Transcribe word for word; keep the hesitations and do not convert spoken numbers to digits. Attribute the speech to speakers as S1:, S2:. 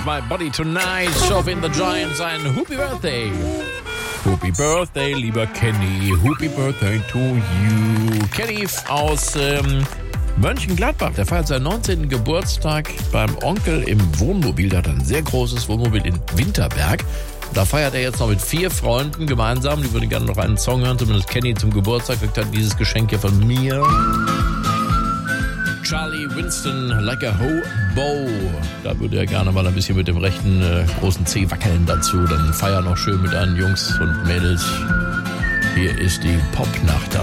S1: My Body Tonight. Chauvin the Giant, sein Happy Birthday. Happy Birthday, lieber Kenny. Happy Birthday to you. Kenny aus ähm, Mönchengladbach, der feiert seinen neunzehnten Geburtstag beim Onkel im Wohnmobil. Der hat ein sehr großes Wohnmobil in Winterberg. Da feiert er jetzt noch mit vier Freunden gemeinsam. Die würden gerne noch einen Song hören, zumindest Kenny zum Geburtstag. Kriegt dann dieses Geschenk hier von mir. Charlie Winston, Like a Hobo. Da würde er gerne mal ein bisschen mit dem rechten äh, großen Zeh wackeln dazu. Dann feiern noch schön mit allen Jungs und Mädels. Hier ist die Popnacht am